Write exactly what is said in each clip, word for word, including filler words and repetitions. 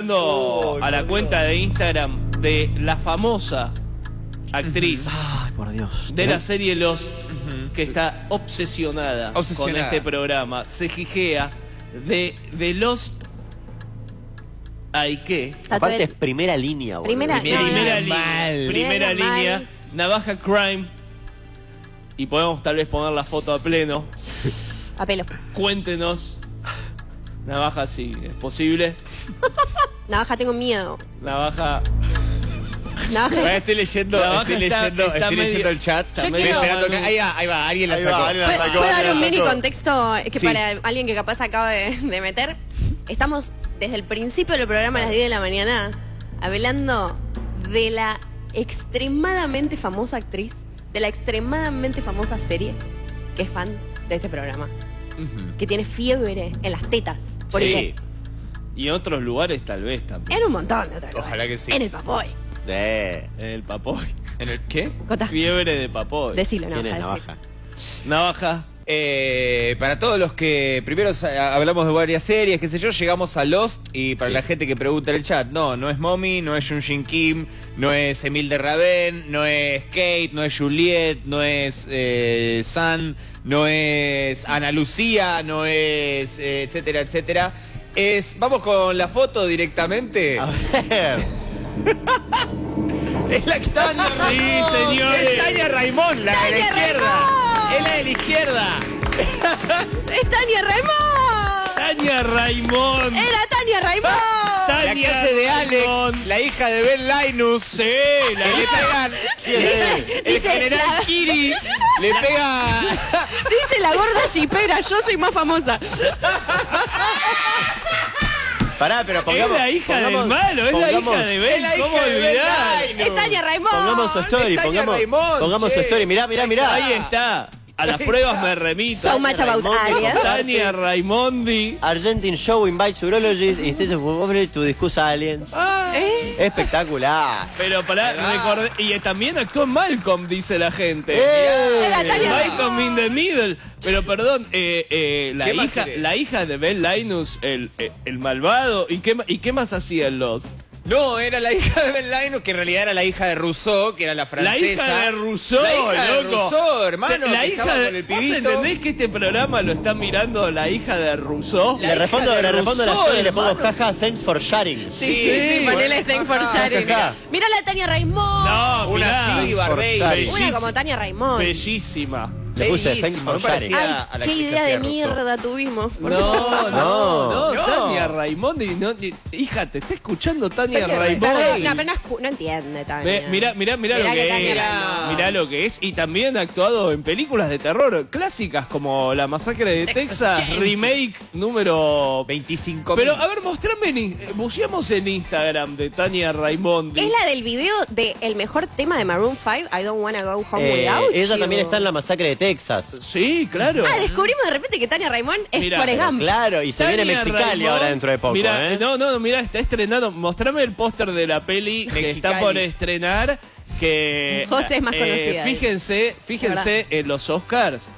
entrando oh, a la cuenta de Instagram de la famosa actriz Ay, por Dios. de la serie Lost, que está obsesionada, Obsesionada. con este programa. Se gijea de, de Lost. ¿Ay qué? Aparte es primera línea, boludo. Primera- Primera, no, no. línea. Mal. Primera Primera línea. mal. Navaja Crime. Y podemos tal vez poner la foto a pleno. A pelo. Cuéntenos. Navaja, si es posible. Navaja, tengo miedo. Navaja. Navaja Ahora es... estoy leyendo, La baja estoy está- leyendo, está estoy medio- leyendo el chat. Yo Estoy quiero- esperando que- ahí va, ahí va, alguien la Ahí sacó. va, alguien la ¿Puedo, sacó, puedo dar alguien un la mini sacó. contexto que Sí. para alguien que capaz acaba de, de meter? Estamos desde el principio del programa a las diez de la mañana hablando de la extremadamente famosa actriz, de la extremadamente famosa serie que es fan de este programa, que tiene fiebre en las tetas. ¿Por Sí. qué? Y en otros lugares tal vez también. En un montón de otras cosas. Ojalá que sí. En el Papoy. Eh, En el papoy. ¿En el qué? Contá. Fiebre de papoy. Decilo, ¿quién es Navaja. Navaja? Navaja. Eh, para todos los que primero sa- hablamos de varias series, qué sé yo, llegamos a Lost y para Sí. la gente que pregunta en el chat, no, no es Mommy, no es Jung Kim, no es Emil de Raven, no es Kate, no es Juliet, no es eh, San, no es Ana Lucía, no es eh, etcétera, etcétera. Es, vamos con la foto directamente. A ver. Es la que Tania Sí, Raimond. señores. Es Tania Raimond, la de la ¡Tania izquierda. Raimond! Es la de la izquierda. ¡Es Tania Raimond! Tania Raimond. ¡Era Tania Raimond! La Tania que hace de Alex, Raimond. la hija de Ben Linus. Sí, la Que le hija. pegan. ¿Quién es? El Dice general la- Kiri le pega. Dice la gorda shipera, yo soy más famosa. Pará, pero Es pongamos... la hija pongamos- del malo, es la pongamos- hija de Es Ben. la ¿Cómo hija de Ben olvidar? Linus. ¡Es Tania Raimond! Pongamos su story, Es Tania pongamos, Raimond, pongamos su che. story. Mirá, mirá, mirá. Ahí está. A las pruebas me remito. So much about Raimond, aliens. Tania Raimondi. Argentine Show invites urologists instead of women to discuss aliens. Ah, ¿Eh? Espectacular. pero pará, recordé. Y también actuó en Malcolm, dice la gente. ¡Eh! Era Tania Malcolm in the Middle. Pero perdón, eh, eh, la, ¿Qué más hija, querés? la hija de Ben Linus, el, el, el malvado. ¿Y qué, ma- ¿Y qué más hacía en Lost? No, era la hija de Ben Linus, que en realidad era la hija de Rousseau, que era la La francesa. hija de Rousseau, La hija de loco. Rousseau, hermano. La que hija estaba de. con el ¿Vos pibito. entendés que este programa lo está mirando la hija de Rousseau? La Le hija respondo, de le respondo la Rousseau, story y le pongo hermano. jaja, thanks for sharing. Sí, sí, sí, Sí, ponele bueno, thank for jaja, sharing. jaja. Mira la Tania Raimond. No, Una mirá. así, Barbey. Una Una como Tania Raimond. Bellísima. Le puse thanks Bellísimo, for me parecía sharing. Ay, a la qué que idea de hacía Rousseau. mierda tuvimos. por No, favor. no, no, No. Tania Raimondi. No, ni- hija, te está escuchando Tania, Tania Raimondi. Raimondi. No, pero no, escu- no entiende, Tania. Ve, mirá, mirá, mirá, Mirá lo que que Tania es. Raimond. Mirá lo que es. Y también ha actuado en películas de terror clásicas como La Masacre de Texas Texas, Chainsaw. remake número veinticinco Pero a ver, mostrame, en in- buceamos en Instagram de Tania Raimondi. Es la del video de el mejor tema de Maroon five, I Don't Wanna Go Home Eh, Without ella You. también está en la masacre de Texas. Sí, claro. Ah, descubrimos de repente que Tania Raimond es Mirá, Forrest pero Gump. Claro, y se Tania viene Mexicali Raimond- ahora dentro de poco, Mirá, ¿eh? no, no, mirá, está estrenando. Mostrame el póster de la peli que Mexicali. está por estrenar. Que José es más eh, conocida, Fíjense, fíjense en los Oscars.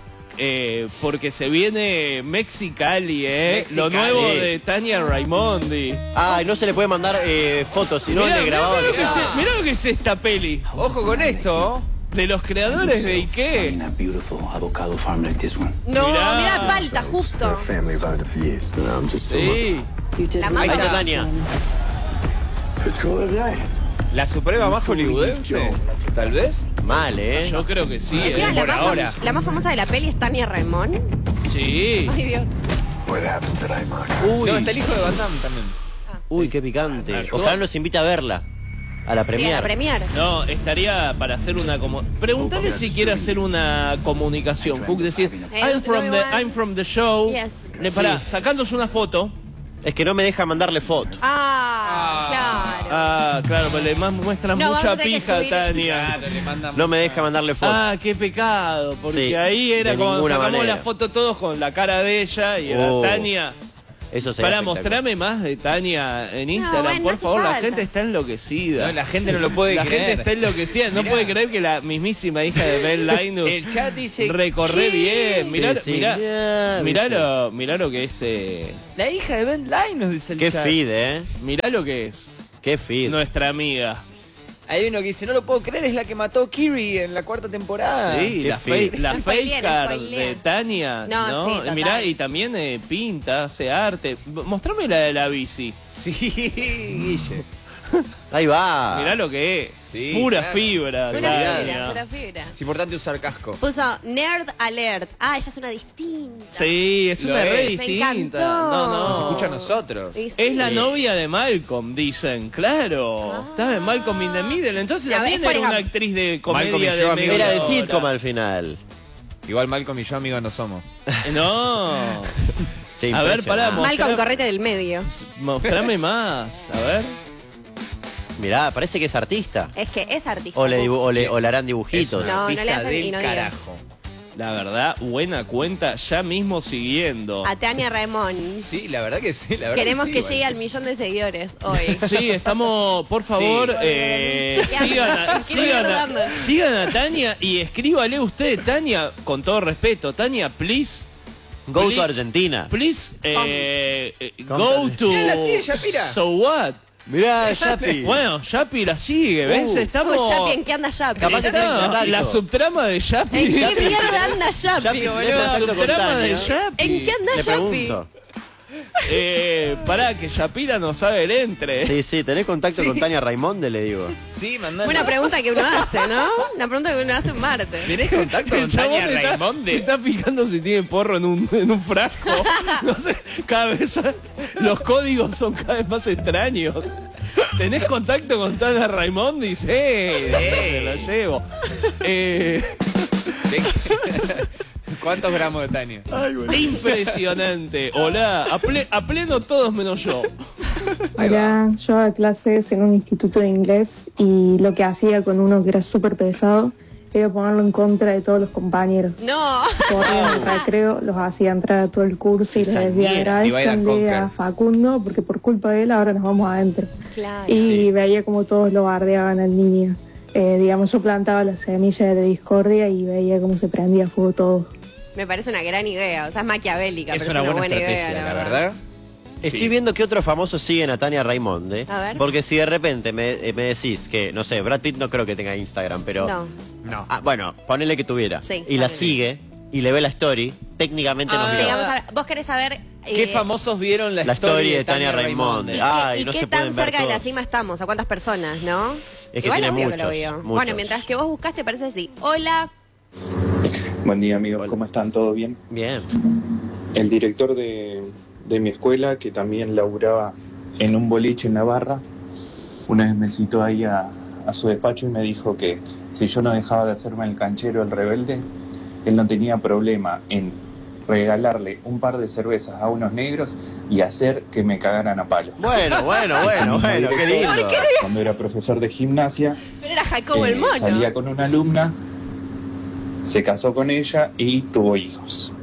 Eh, porque se viene Mexicali, eh. Mexicali. Lo nuevo de Tania Raimondi. Ay, no se le puede mandar eh, fotos, sino Mirá, le mirá, grababa. mirá lo que se- mirá lo que es esta peli. Ojo con esto. De los creadores de Ike. in a beautiful avocado farm like this one. No, Mirá. mirá, palta, justo. Family about it for years. And I'm just a Sí. La Ahí mamá. está Tania. Let's call it a day. La suprema más hollywoodense. Tal vez. Mal, ¿eh? Yo creo que sí, Encima, eh, la, por más ahora. fam- la más famosa de la peli es Tania Raimond. Sí. Ay, Dios. What happened today, Mark? Uy, No, está el hijo de Van Damme también. uy, qué picante. Actúa. Ojalá nos invite a verla. A la Sí, a la premier. premier. No, estaría para hacer una como. Preguntale si quiere hacer una comunicación. Cook decir, Hey, I'm from the, everyone. I'm from the show. Yes. Le pará, Sí. sacándose una foto. Es que no me deja mandarle foto. Ah, claro. Ah, claro, pero le más muestra No, vamos mucha a tener que pija, subir. Tania. le mandan. No me deja mandarle foto. Ah, qué pecado, porque Sí, ahí era de como ninguna sacamos manera. la foto todos con la cara de ella y era Oh. Tania. Eso sería Para espectacular. mostrarme más de Tania en Instagram, bueno, no por hace favor, la falta. gente está enloquecida. No, la gente no lo puede La creer. gente está enloquecida, no Mirá. puede creer que la mismísima hija de Ben Linus El chat dice, recorre ¿qué? bien. Mirá, Sí, sí, mirá, ya, mirá, dice. lo, mirá lo que es. Eh, La hija de Ben Linus, dice el Qué chat. feed, ¿eh? mirá lo que es Qué feed. nuestra amiga. Hay uno que dice, no lo puedo creer, es la que mató Kiri en la cuarta temporada. Sí, qué la, feed. fe- la No fake spoileen, card spoileen. de Tania. No, No, sí, total. Mirá, y también eh, pinta, hace arte. Mostrame la de la bici. Sí, Guille. Ahí va. Mirá lo que es. Sí, Pura claro. fibra. Pura Seguridad. fibra, pura fibra. Es importante usar casco. Puso Nerd Alert. Ah, ella es una distinta. Sí, es Lo una es. re Me distinta. encantó. No, no. Nos escucha a nosotros. Y sí. Es la novia de Malcolm, dicen. Claro. Ah. Estaba en Malcolm in the Middle. Entonces Ya, también es era Forrest una Gump. actriz de Malcolm y comedia yo, de amigo. media Era de hora. sitcom al final. Igual Malcolm y yo amigos no somos. No. Sí, A ver, pará, impresionante. mo- Malcolm, Mostrar- correte del medio. Mostrame más. A ver. Mirá, parece que es artista. Es que es artista. O le, dibu- o le, o le harán dibujitos. No, no le Artista hacen del y no digas. carajo. La verdad, buena cuenta. Ya mismo siguiendo. A Tania Raimond. Sí, la verdad que sí. La verdad Queremos sí, que igual. llegue al millón de seguidores hoy. Sí, estamos, por favor, Sí. eh, Ya, sigan, a, quiero ir sigan, rodando. a, sigan a Tania y escríbale usted, Tania, con todo respeto, Tania, please, Go Please- to Argentina. please, eh, eh, Com- go to... Mirá, la sigue Shapira. So what? Mirá, Yapi. Bueno, Yapi la sigue, ¿ves? Uh. Estamos... Uy, Yapi, ¿en qué anda Yapi? Capaz que Está tiene contacto. la subtrama de ¿En Yapi. qué mierda anda Yapi, Yapi, boludo? tiene La contacto con subtrama de Tania. Yapi. ¿En qué anda Le Yapi? pregunto. Eh, pará, que Yapira no sabe el entre. Sí, sí, ¿tenés contacto con Tania Raimonde? Le digo. Sí, mandale. Una pregunta que uno hace, ¿no? Una pregunta que uno hace en Marte. ¿Tenés contacto El con chabón Tania está, Raimonde? está fijando si tiene porro en un, en un frasco. No sé, cada vez los códigos son cada vez más extraños. ¿Tenés contacto con Tania Raimonde? Y dice, eh, eh, lo llevo. Eh, ¿Cuántos gramos de Tania? impresionante. Hola, a, ple- a pleno todos menos yo. Hola, yo daba clases en un instituto de inglés y lo que hacía con uno que era súper pesado era ponerlo en contra de todos los compañeros. No. Corría en el recreo, los hacía entrar a todo el curso y les decía, Divide and agradezcanle conquer. a Facundo porque por culpa de él ahora nos vamos adentro. Claro. Y veía como todos lo bardeaban al niño. Eh, digamos, yo plantaba la semilla de discordia y veía cómo se prendía fuego todo. Me parece una gran idea. O sea, es maquiavélica, Es pero una es una buena buena estrategia, idea, la verdad. Estoy Sí. viendo que otros famosos siguen a Tania Raimonde. A ver. Porque si de repente me, eh, me decís que, no sé, Brad Pitt no creo que tenga Instagram, pero. No. No. Ah, bueno, ponele que tuviera. Sí, y la ponele. sigue y le ve la story, técnicamente Ah, nos sí, vio. Llegamos a- ¿Vos querés saber ¿Qué eh, famosos vieron la, la story de Tania Raimonde? y, qué- Ay, y no qué se pueden tan ver cerca de la todos. cima estamos? ¿A cuántas personas, no? Es que Igual tiene obvio que lo muchos, vio. muchos. Bueno, mientras que vos buscaste parece así. Hola. Buen día amigos, ¿cómo están? ¿Todo bien? Bien. El director de, de mi escuela, que también laburaba en un boliche en Navarra, una vez me citó ahí a, a su despacho y me dijo que si yo no dejaba de hacerme el canchero, el rebelde, él no tenía problema en regalarle un par de cervezas a unos negros y hacer que me cagaran a palos. Bueno, bueno, bueno, bueno, qué lindo. Cuando era profesor de gimnasia, Pero era Jacobo el eh, mono. salía con una alumna, se casó con ella y tuvo hijos.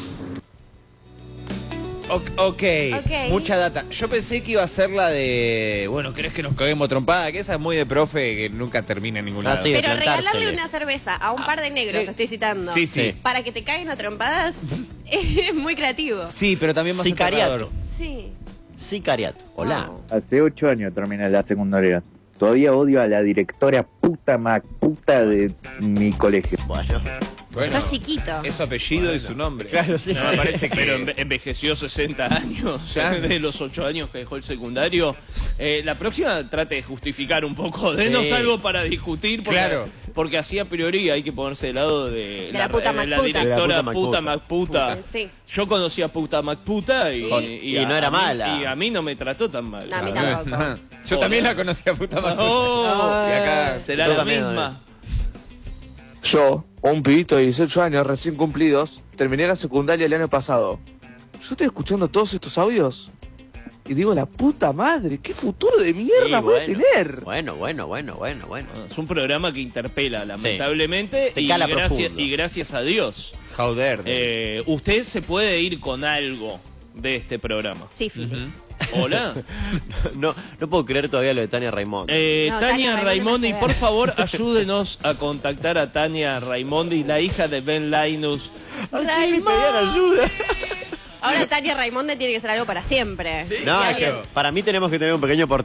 O- ok, Ok. mucha data. Yo pensé que iba a ser la de, bueno, ¿querés que nos caguemos trompada? Que esa es muy de profe que nunca termina en ningún Ah, lado. sí. de Pero regalarle plantársele. una cerveza a un par de negros, eh, estoy citando. Sí, sí. Para que te caigan a trompadas, es muy creativo. Sí, pero también más Sicariato. aterrador. Sí. Sicariato. Hola. Wow. Hace ocho años terminé la secundaria. Todavía odio a la directora puta mac puta de mi colegio. Bueno. Bueno, Sos chiquito. es su apellido y su nombre. Claro, sí. No, me parece que pero enve- envejeció sesenta años, Claro. de los ocho años que dejó el secundario. Eh, la próxima trate de justificar un poco, denos Sí. algo para discutir, porque, Claro. porque así a priori hay que ponerse del lado de, De la puta de la Macputa. directora De la puta puta Macputa. Macputa. Sí. Yo conocí a puta Macputa y, Y no era a mí- mala. Y a mí no me trató tan mal. No, a mí No, tampoco. no. Yo también la conocí a puta madre. Oh, Y acá- será Yo la también, misma. Yo, un pibito de dieciocho años recién cumplidos, terminé la secundaria el año pasado. Yo estoy escuchando todos estos audios y digo, la puta madre, ¿qué futuro de mierda Sí, voy a bueno. tener? Bueno, bueno, bueno, bueno, bueno. Es un programa que interpela, lamentablemente, Te y, cala gracias, profundo. y gracias a Dios. Joder. Eh, usted se puede ir con algo, de este programa. Sífilis. Hola. No, no puedo creer todavía lo de Tania Raimondi. Eh, No, Tania, Tania Raimondi, Raimondi me hace por ver. favor, ayúdenos a contactar a Tania Raimondi, la hija de Ben Linus. Raimundo. Ahora Tania Raimonde tiene que ser algo para siempre. No, Y es que alguien- para mí tenemos que tener un pequeño